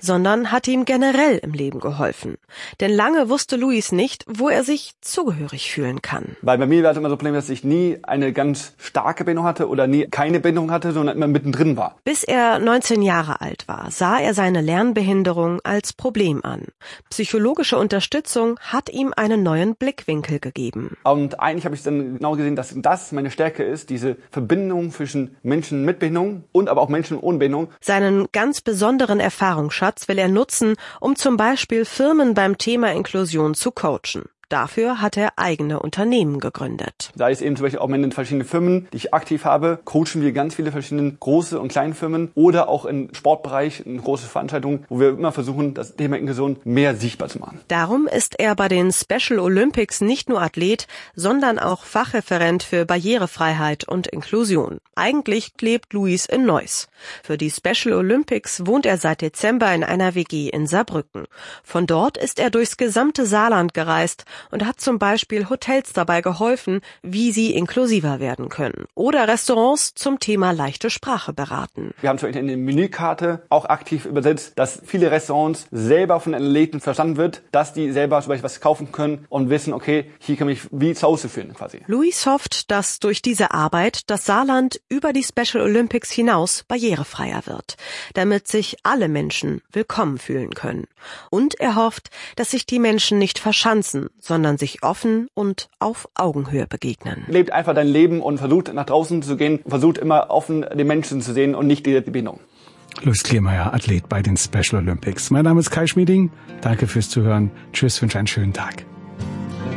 sondern hat ihm generell im Leben geholfen. Denn lange wusste Luis nicht, wo er sich zugehörig fühlen kann. Weil bei mir war es immer so ein Problem, dass ich nie eine ganz starke Bindung hatte oder nie keine Bindung hatte, sondern immer mittendrin war. Bis er 19 Jahre alt war, sah er seine Lernbehinderung als Problem an. Psychologische Unterstützung hat ihm einen neuen Blickwinkel gegeben. Und eigentlich habe ich dann genau gesehen, dass das meine Stärke ist, diese Verbindung zwischen Menschen mit Behinderung und aber auch Menschen ohne Behinderung. Seinen ganz besonderen Erfahrungsschatz will er nutzen, um zum Beispiel Firmen beim Thema Inklusion zu coachen. Dafür hat er eigene Unternehmen gegründet. Da ist eben zum Beispiel auch in den verschiedenen Firmen, die ich aktiv habe, coachen wir ganz viele verschiedene große und kleine Firmen oder auch im Sportbereich in große Veranstaltungen, wo wir immer versuchen, das Thema Inklusion mehr sichtbar zu machen. Darum ist er bei den Special Olympics nicht nur Athlet, sondern auch Fachreferent für Barrierefreiheit und Inklusion. Eigentlich lebt Luis in Neuss. Für die Special Olympics wohnt er seit Dezember in einer WG in Saarbrücken. Von dort ist er durchs gesamte Saarland gereist und hat zum Beispiel Hotels dabei geholfen, wie sie inklusiver werden können. Oder Restaurants zum Thema leichte Sprache beraten. Wir haben zum Beispiel in der Menükarte auch aktiv übersetzt, dass viele Restaurants selber von den Athleten verstanden wird, dass die selber zum Beispiel was kaufen können und wissen, okay, hier kann ich wie zu Hause fühlen quasi. Luis hofft, dass durch diese Arbeit das Saarland über die Special Olympics hinaus barrierefreier wird, damit sich alle Menschen willkommen fühlen können. Und er hofft, dass sich die Menschen nicht verschanzen, sondern sich offen und auf Augenhöhe begegnen. Lebt einfach dein Leben und versucht nach draußen zu gehen, versucht immer offen den Menschen zu sehen und nicht die Behinderung. Luis Kleemeyer, Athlet bei den Special Olympics. Mein Name ist Kai Schmieding. Danke fürs Zuhören. Tschüss, wünsche einen schönen Tag.